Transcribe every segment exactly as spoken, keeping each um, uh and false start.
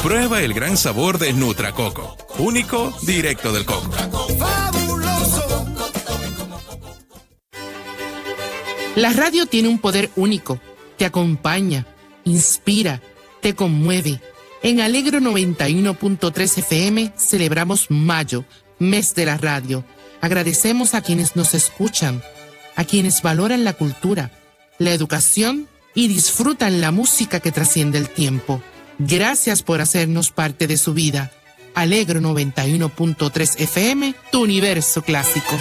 Prueba el gran sabor de Nutracoco, único, directo del coco. ¡Fabuloso! La radio tiene un poder único. Te acompaña, inspira, te conmueve. En Alegro noventa y uno punto tres F M celebramos Mayo, mes de la radio. Agradecemos a quienes nos escuchan, a quienes valoran la cultura, la educación y disfrutan la música que trasciende el tiempo. Gracias por hacernos parte de su vida. Alegro noventa y uno punto tres F M, tu universo clásico.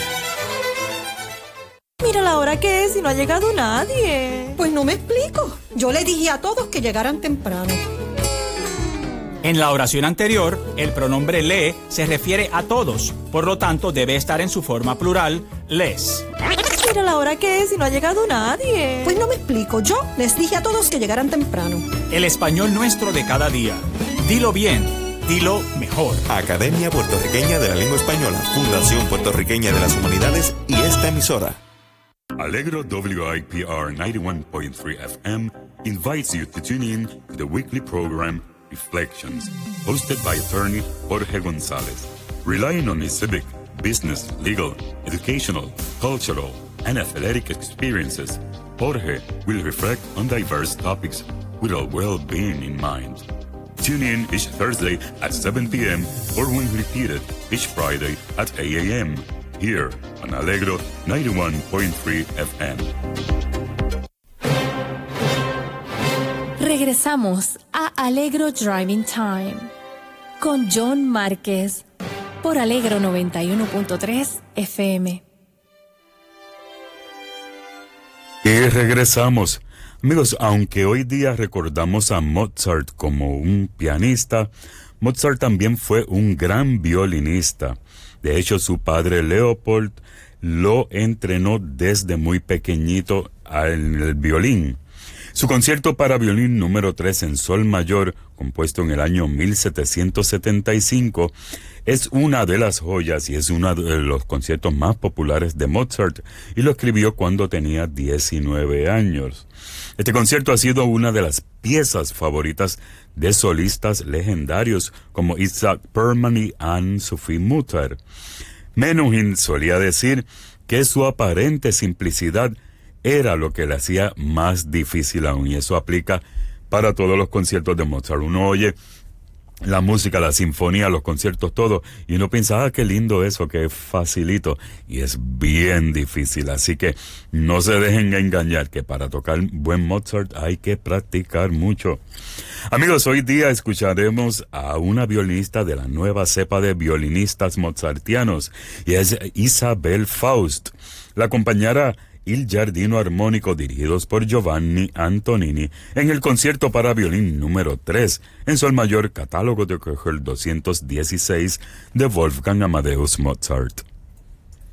Mira la hora que es y no ha llegado nadie. Pues no me explico. Yo le dije a todos que llegaran temprano. En la oración anterior, el pronombre le se refiere a todos, por lo tanto debe estar en su forma plural, les. Mira la hora que es y no ha llegado nadie. Pues no me explico. Yo les dije a todos que llegaran temprano. El español nuestro de cada día. Dilo bien, dilo mejor. Academia Puertorriqueña de la Lengua Española, Fundación Puertorriqueña de las Humanidades y esta emisora. Allegro W I P R ninety-one point three F M invites you to tune in to the weekly program Reflections, hosted by attorney Jorge Gonzalez. Relying on his civic, business, legal, educational, cultural, and athletic experiences, Jorge will reflect on diverse topics with a well-being in mind. Tune in each Thursday at seven p.m. or when repeated each Friday at eight a.m. here on Allegro ninety-one point three F M. Regresamos a Alegro Driving Time con John Márquez por Alegro noventa y uno punto tres F M. Y regresamos. Amigos, aunque hoy día recordamos a Mozart como un pianista, Mozart también fue un gran violinista. De hecho, su padre Leopold lo entrenó desde muy pequeñito en el violín. Su concierto para violín número tres en sol mayor, compuesto en el año mil setecientos setenta y cinco, es una de las joyas y es uno de los conciertos más populares de Mozart, y lo escribió cuando tenía diecinueve años. Este concierto ha sido una de las piezas favoritas de solistas legendarios como Isaac Perlman y Anne-Sophie Mutter. Menuhin solía decir que su aparente simplicidad era lo que le hacía más difícil aún, y eso aplica para todos los conciertos de Mozart. Uno oye la música, la sinfonía, los conciertos, todo, y uno piensa, ah, qué lindo eso, que es facilito, y es bien difícil. Así que no se dejen engañar, que para tocar buen Mozart hay que practicar mucho. Amigos, hoy día escucharemos a una violinista de la nueva cepa de violinistas mozartianos, y es Isabel Faust. La acompañará Il Giardino Armónico, dirigidos por Giovanni Antonini, en el concierto para violín número tres, en sol mayor, catálogo de Köchel doscientos dieciséis de Wolfgang Amadeus Mozart.